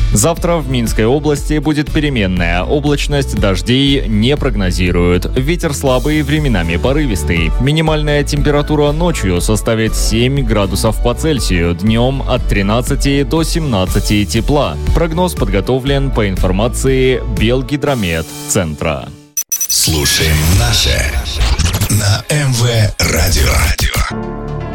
Завтра в Минской области будет переменная. Облачность, дождей не прогнозируют. Ветер слабый, временами порывистый. Минимальная температура ночью составит 7 градусов по Цельсию. Днем от 13 до 17 тепла. Прогноз подготовлен по информации Белгидромет-центра. Слушаем наше на МВ Радио.